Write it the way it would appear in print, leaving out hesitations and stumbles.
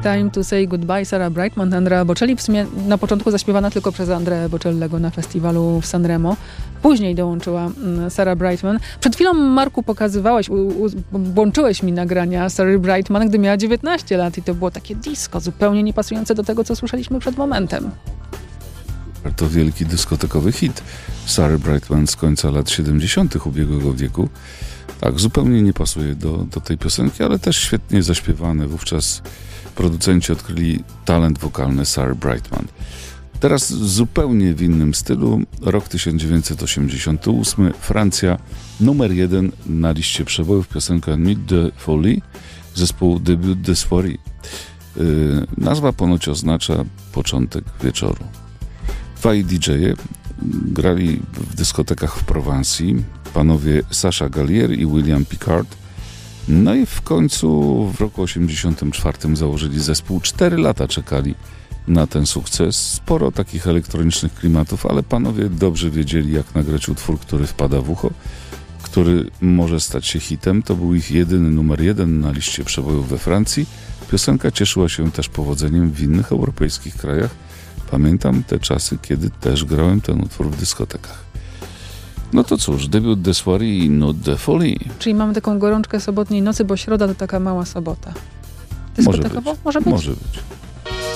Time to Say Goodbye Sarah Brightman, Andrea Bocelli. W sumie na początku zaśpiewana tylko przez Andrea Bocellego na festiwalu w Sanremo. Później dołączyła Sarah Brightman. Przed chwilą, Marku, pokazywałeś, włączyłeś mi nagrania Sarah Brightman, gdy miała 19 lat i to było takie disco, zupełnie niepasujące do tego, co słyszeliśmy przed momentem. To wielki dyskotekowy hit Sarah Brightman z końca lat 70. ubiegłego wieku. Tak, zupełnie nie pasuje do tej piosenki, ale też świetnie zaśpiewane. Wówczas producenci odkryli talent wokalny Sarah Brightman. Teraz zupełnie w innym stylu. Rok 1988. Francja, numer 1 na liście przebojów, piosenka Nuit de Folie, zespół Début de Soirée. Nazwa ponoć oznacza początek wieczoru. Dwaj DJ-e grali w dyskotekach w Prowansji, panowie Sacha Gallier i William Picard. No i w końcu w roku 1984 założyli zespół. 4 lata czekali na ten sukces. Sporo takich elektronicznych klimatów, ale panowie dobrze wiedzieli, jak nagrać utwór, który wpada w ucho, który może stać się hitem. To był ich jedyny numer 1 na liście przebojów we Francji. Piosenka cieszyła się też powodzeniem w innych europejskich krajach. Pamiętam te czasy, kiedy też grałem ten utwór w dyskotekach. No to cóż, Début de Soirée i Nuit de Folie. Czyli mamy taką gorączkę sobotniej nocy, bo środa to taka mała sobota. Dyskotekowo? Może być. Może być.